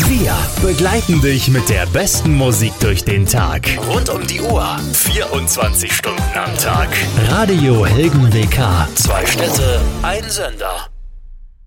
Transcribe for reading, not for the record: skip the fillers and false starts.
Wir begleiten dich mit der besten Musik durch den Tag. Rund um die Uhr. 24 Stunden am Tag. Radio Helgen WK. 2 Städte, ein Sender.